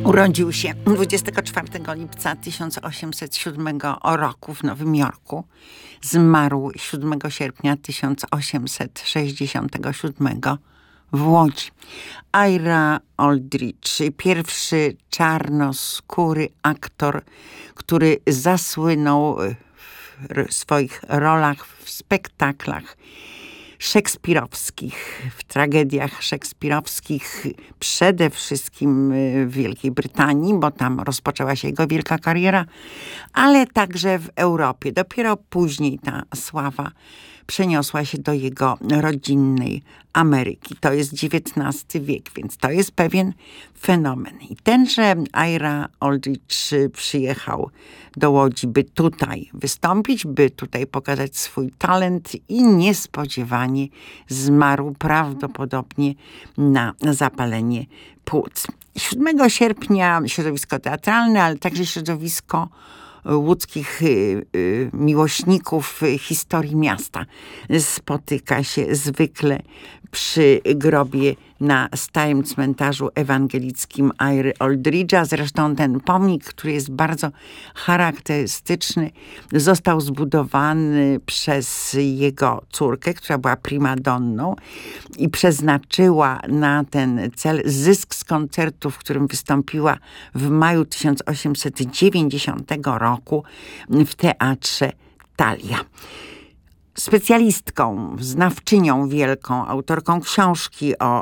Urodził się 24 lipca 1807 roku w Nowym Jorku. Zmarł 7 sierpnia 1867 w Łodzi. Ira Aldridge, pierwszy czarnoskóry aktor, który zasłynął w swoich rolach w spektaklach szekspirowskich, w tragediach szekspirowskich, przede wszystkim w Wielkiej Brytanii, bo tam rozpoczęła się jego wielka kariera, ale także w Europie. Dopiero później ta sława przeniosła się do jego rodzinnej Ameryki. To jest XIX wiek, więc to jest pewien fenomen. I tenże Ira Aldridge przyjechał do Łodzi, by tutaj wystąpić, by tutaj pokazać swój talent i niespodziewanie zmarł prawdopodobnie na zapalenie płuc. 7 sierpnia środowisko teatralne, ale także środowisko łódzkich miłośników historii miasta spotyka się zwykle przy grobie na Starym Cmentarzu Ewangelickim Iry Aldridge'a. Zresztą ten pomnik, który jest bardzo charakterystyczny, został zbudowany przez jego córkę, która była primadonną i przeznaczyła na ten cel zysk z koncertu, w którym wystąpiła w maju 1890 roku w Teatrze Thalia. Specjalistką, znawczynią wielką, autorką książki o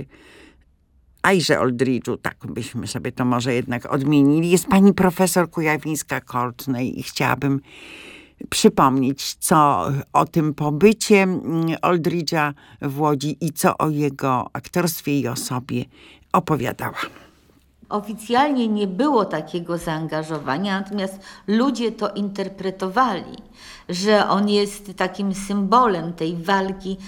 Irze Aldridge'u, tak byśmy sobie to może jednak odmienili, jest pani profesor Kujawińska-Courtney i chciałabym przypomnieć, co o tym pobycie Aldridge'a w Łodzi i co o jego aktorstwie i osobie opowiadała. Oficjalnie nie było takiego zaangażowania, natomiast ludzie to interpretowali, że on jest takim symbolem tej walki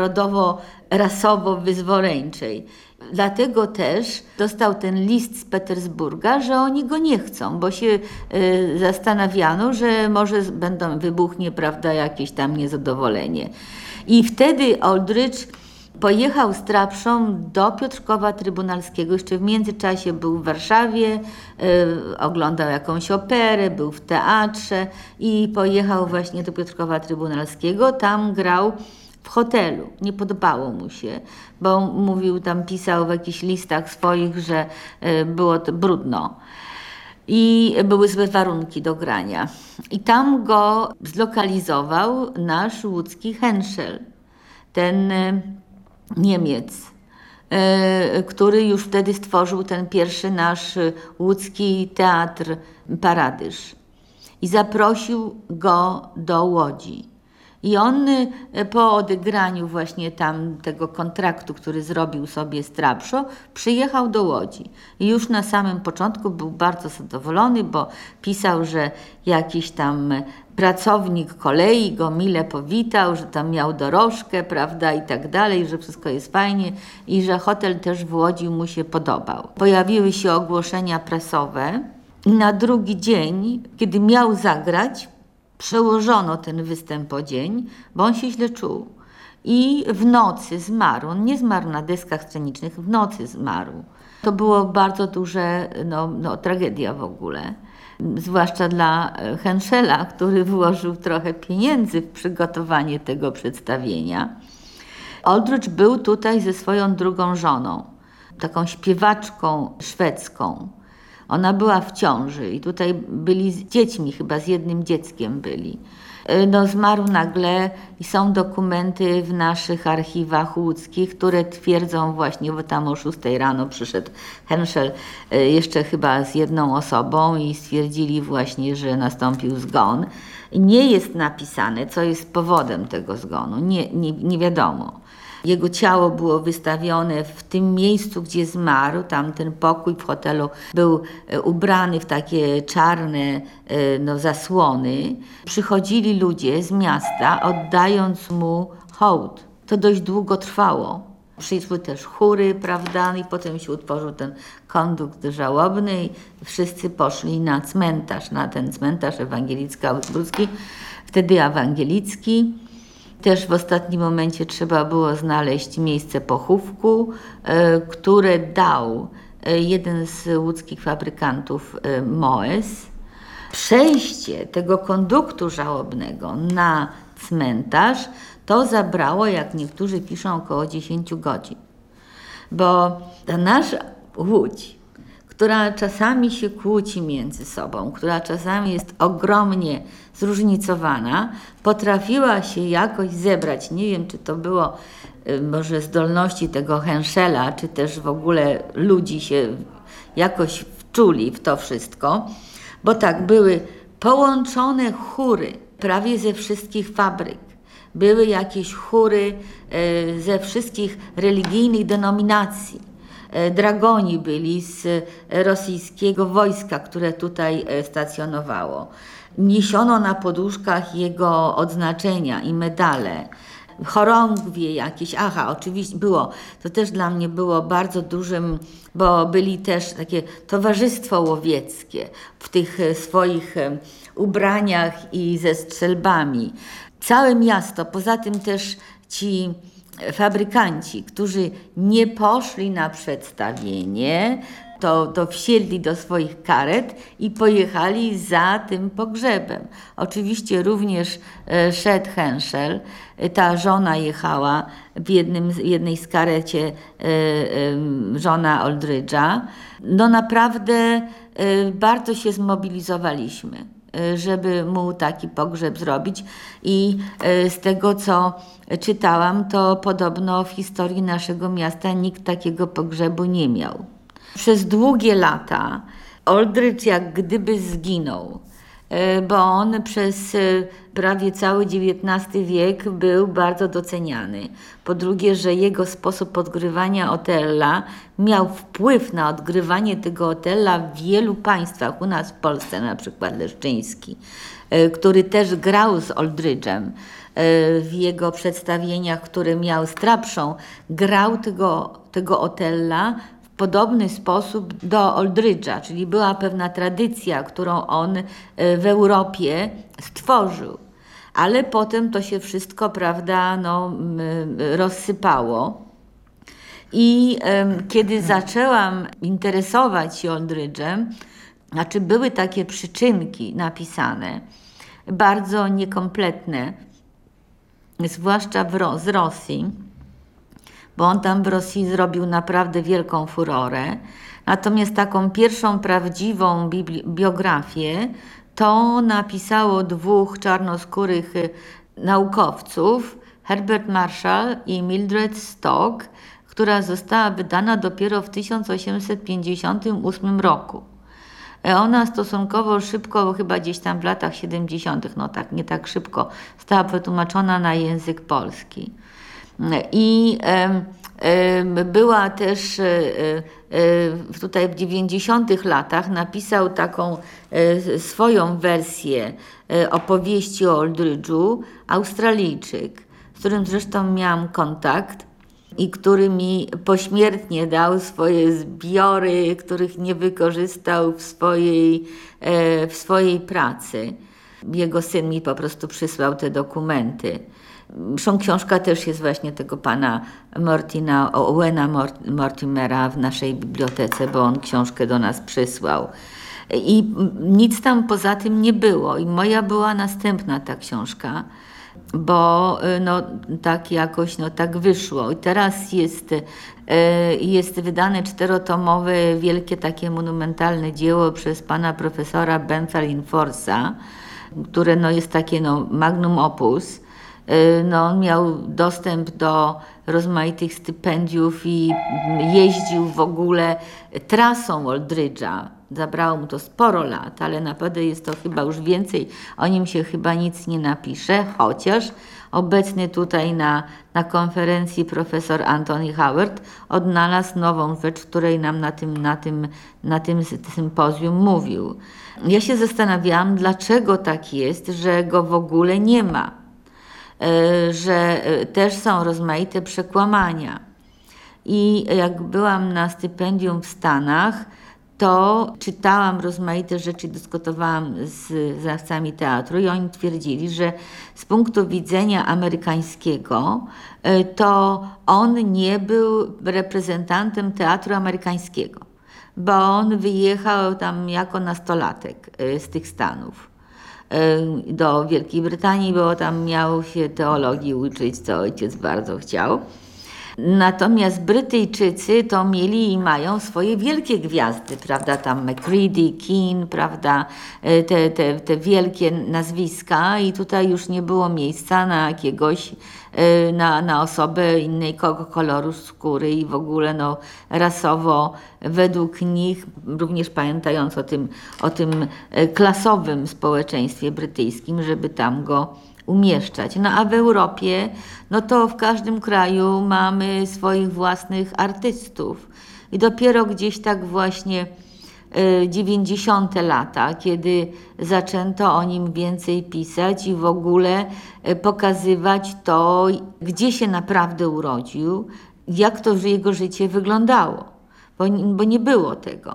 narodowo-rasowo-wyzwoleńczej. Dlatego też dostał ten list z Petersburga, że oni go nie chcą, bo się zastanawiano, że może wybuchnie, prawda, jakieś tam niezadowolenie. I wtedy Aldridge pojechał z Trabszą do Piotrkowa Trybunalskiego. Jeszcze w międzyczasie był w Warszawie, oglądał jakąś operę, był w teatrze i pojechał właśnie do Piotrkowa Trybunalskiego. Tam grał w hotelu. Nie podobało mu się, bo mówił, tam pisał w jakichś listach swoich, że było to brudno. I były złe warunki do grania. I tam go zlokalizował nasz łódzki Henschel. Ten Niemiec, który już wtedy stworzył ten pierwszy nasz łódzki teatr Paradyż i zaprosił go do Łodzi. I on po odegraniu właśnie tam tego kontraktu, który zrobił sobie z Trabszą, przyjechał do Łodzi. I już na samym początku był bardzo zadowolony, bo pisał, że jakiś tam pracownik kolei go mile powitał, że tam miał dorożkę, prawda, i tak dalej, że wszystko jest fajnie i że hotel też w Łodzi mu się podobał. Pojawiły się ogłoszenia prasowe i na drugi dzień, kiedy miał zagrać, przełożono ten występ o dzień, bo on się źle czuł. I w nocy zmarł. On nie zmarł na deskach scenicznych, w nocy zmarł. To było bardzo duże, tragedia w ogóle. Zwłaszcza dla Henschela, który włożył trochę pieniędzy w przygotowanie tego przedstawienia. Aldridge był tutaj ze swoją drugą żoną, taką śpiewaczką szwedzką. Ona była w ciąży i tutaj byli z dziećmi, chyba z jednym dzieckiem byli. Zmarł nagle i są dokumenty w naszych archiwach łódzkich, które twierdzą właśnie, bo tam o 6 rano przyszedł Henschel jeszcze chyba z jedną osobą i stwierdzili właśnie, że nastąpił zgon. Nie jest napisane, co jest powodem tego zgonu, nie wiadomo. Jego ciało było wystawione w tym miejscu, gdzie zmarł. Tam ten pokój w hotelu był ubrany w takie czarne zasłony. Przychodzili ludzie z miasta, oddając mu hołd. To dość długo trwało. Przyszły też chóry, prawda, i potem się utworzył ten kondukt żałobny i wszyscy poszli na cmentarz, na ten cmentarz ewangelicko-augsburski, wtedy ewangelicki. Też w ostatnim momencie trzeba było znaleźć miejsce pochówku, które dał jeden z łódzkich fabrykantów Moes. Przejście tego konduktu żałobnego na cmentarz to zabrało, jak niektórzy piszą, około 10 godzin. Bo ta nasza Łódź, która czasami się kłóci między sobą, która czasami jest ogromnie zróżnicowana, potrafiła się jakoś zebrać. Nie wiem, czy to było może zdolności tego Henschela, czy też w ogóle ludzi się jakoś wczuli w to wszystko, bo tak, były połączone chóry prawie ze wszystkich fabryk. Były jakieś chóry ze wszystkich religijnych denominacji. Dragoni byli z rosyjskiego wojska, które tutaj stacjonowało. Niesiono na poduszkach jego odznaczenia i medale. Chorągwie jakieś, oczywiście było, to też dla mnie było bardzo dużym, bo byli też takie towarzystwo łowieckie w tych swoich ubraniach i ze strzelbami. Całe miasto, poza tym też ci fabrykanci, którzy nie poszli na przedstawienie, to wsiedli do swoich karet i pojechali za tym pogrzebem. Oczywiście również szedł Henschel, ta żona jechała w jednej z karecie, żona Aldridge'a. No naprawdę bardzo się zmobilizowaliśmy, żeby mu taki pogrzeb zrobić i z tego, co czytałam, to podobno w historii naszego miasta nikt takiego pogrzebu nie miał. Przez długie lata Aldridge jak gdyby zginął, bo on przez prawie cały XIX wiek był bardzo doceniany. Po drugie, że jego sposób odgrywania Otella miał wpływ na odgrywanie tego Otella w wielu państwach. U nas w Polsce na przykład Leszczyński, który też grał z Aldridge'em w jego przedstawieniach, które miał z Trapszą, grał tego Otella w podobny sposób do Aldridge'a, czyli była pewna tradycja, którą on w Europie stworzył. Ale potem to się wszystko, prawda, rozsypało. I kiedy zaczęłam interesować się Aldridge'em, były takie przyczynki napisane, bardzo niekompletne, zwłaszcza z Rosji, bo on tam w Rosji zrobił naprawdę wielką furorę. Natomiast taką pierwszą prawdziwą biografię to napisało 2 czarnoskórych naukowców, Herbert Marshall i Mildred Stock, która została wydana dopiero w 1858 roku. Ona stosunkowo szybko, bo chyba gdzieś tam w latach 70., nie tak szybko, została przetłumaczona na język polski. I była też tutaj w 90. latach napisał taką swoją wersję opowieści o Aldridge'u Australijczyk, z którym zresztą miałam kontakt i który mi pośmiertnie dał swoje zbiory, których nie wykorzystał w swojej pracy. Jego syn mi po prostu przysłał te dokumenty. Zresztą książka też jest właśnie tego pana Owena Mortimera w naszej bibliotece, bo on książkę do nas przysłał. I nic tam poza tym nie było. I moja była następna ta książka, bo tak jakoś tak wyszło. I teraz jest wydane 4-tomowe, wielkie takie monumentalne dzieło przez pana profesora Bentham-Forsa, które jest takie magnum opus. On miał dostęp do rozmaitych stypendiów i jeździł w ogóle trasą Aldridge'a. Zabrało mu to sporo lat, ale naprawdę jest to chyba już więcej. O nim się chyba nic nie napisze, chociaż obecny tutaj na konferencji profesor Anthony Howard odnalazł nową rzecz, której nam na tym sympozjum mówił. Ja się zastanawiałam, dlaczego tak jest, że go w ogóle nie ma, że też są rozmaite przekłamania. I jak byłam na stypendium w Stanach, to czytałam rozmaite rzeczy, dyskutowałam z znawcami teatru i oni twierdzili, że z punktu widzenia amerykańskiego to on nie był reprezentantem teatru amerykańskiego. bo on wyjechał tam jako nastolatek z tych Stanów do Wielkiej Brytanii, bo tam miał się teologii uczyć, co ojciec bardzo chciał. Natomiast Brytyjczycy to mieli i mają swoje wielkie gwiazdy, prawda, tam Macready, Keane, prawda, te wielkie nazwiska i tutaj już nie było miejsca na jakiegoś, na osobę innej koloru skóry i w ogóle no, rasowo według nich, również pamiętając o tym klasowym społeczeństwie brytyjskim, żeby tam go umieszczać. No a w Europie, no to w każdym kraju mamy swoich własnych artystów. I dopiero gdzieś tak właśnie 90. lata, kiedy zaczęto o nim więcej pisać i w ogóle pokazywać to, gdzie się naprawdę urodził, jak to jego życie wyglądało, bo nie było tego.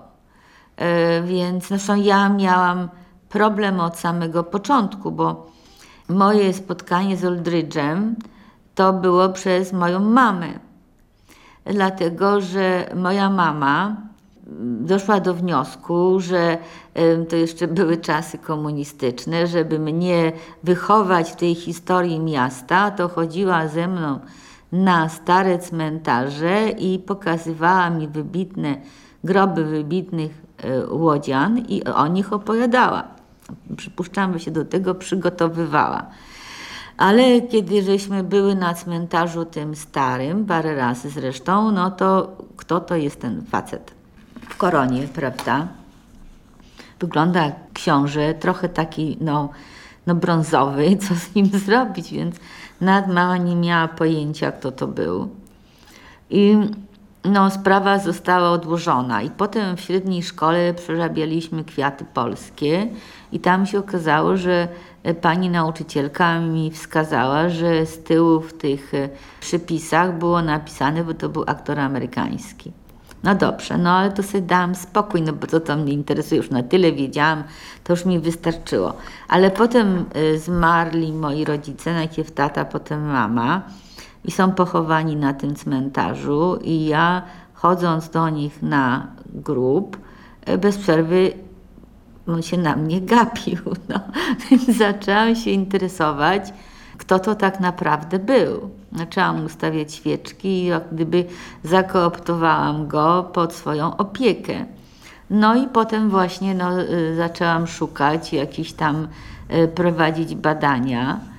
Więc zresztą ja miałam problem od samego początku, bo moje spotkanie z Oldridge'em to było przez moją mamę. Dlatego, że moja mama doszła do wniosku, że to jeszcze były czasy komunistyczne, żeby mnie wychować w tej historii miasta, to chodziła ze mną na stare cmentarze i pokazywała mi groby wybitnych łodzian i o nich opowiadała. Przypuszczam, że się do tego przygotowywała. Ale kiedy żeśmy były na cmentarzu tym starym, parę razy zresztą, no to kto to jest ten facet w koronie, prawda? Wygląda jak książę, trochę taki no brązowy, co z nim zrobić, więc nawet mama nie miała pojęcia, kto to był. I no, sprawa została odłożona i potem w średniej szkole przerabialiśmy kwiaty polskie i tam się okazało, że pani nauczycielka mi wskazała, że z tyłu w tych przypisach było napisane, bo to był aktor amerykański. No dobrze, no ale to sobie dałam spokój, no bo to mnie interesuje, już na tyle wiedziałam, to już mi wystarczyło. Ale potem zmarli moi rodzice, najpierw tata, potem mama. I są pochowani na tym cmentarzu i ja chodząc do nich na grób bez przerwy on się na mnie gapił. No. Więc zaczęłam się interesować, kto to tak naprawdę był. Zaczęłam ustawiać świeczki i jak gdyby zakooptowałam go pod swoją opiekę. No i potem właśnie zaczęłam szukać, jakieś tam prowadzić badania.